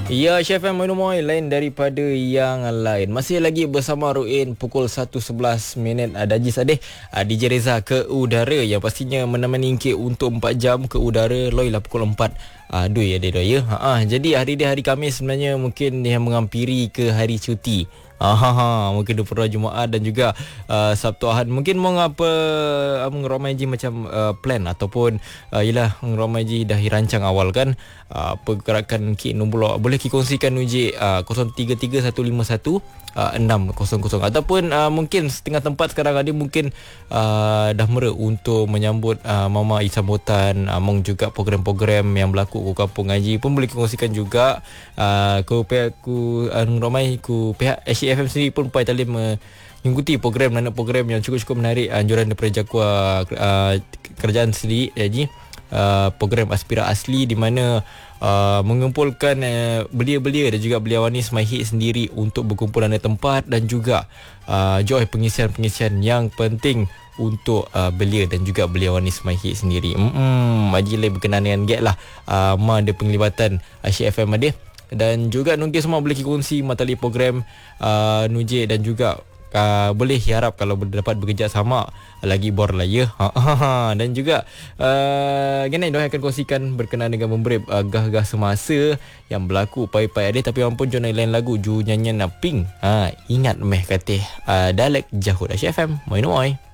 Ya, Chef M Moy lain daripada yang lain. Masih lagi bersama Ruin pukul 1.11 Dajis Adeh, DJ Reza ke udara yang pastinya menemani Ingkit untuk 4 jam ke udara. Loi lah pukul 4. Doi ada ya. Jadi hari dia hari Khamis sebenarnya mungkin yang mengampiri ke hari cuti. Mungkin 20 Jumaat dan juga Sabtu Ahad. Mungkin mau ngapa ngeramai je macam plan ataupun yelah ngeramai je dah rancang awal kan. Pergerakan Kik nombor boleh kita kongsikan uji 033151 600 ataupun mungkin setengah tempat sekarang ada mungkin dah mera untuk menyambut Mama Isambutan among juga program-program yang berlaku ke Kampung Haji pun boleh kongsikan juga ku pihak ku ramai ku pihak SCFM sendiri pun pai talim mengikuti program yang cukup menarik anjuran daripada Jakua kerajaan sendiri jadi program Aspira Asli di mana mengumpulkan belia-belia dan juga belia wanis My Hit sendiri untuk berkumpulan di tempat dan juga joy pengisian-pengisian yang penting untuk belia dan juga belia wanis My Hit sendiri. Majlis berkenaan dengan gap lah ada penglibatan ICFM ada dan juga nunggu semua boleh kongsi materi program Nujik dan juga boleh harap kalau dapat bekerja sama lagi bor lah ya. Dan juga gini dah akan kongsikan berkenaan dengan memberi gah-gah semasa yang berlaku pai-pai ada tapi ampun jona lain lagu ju nyanyian ping ingat meh kata dalek jahud FM Moy.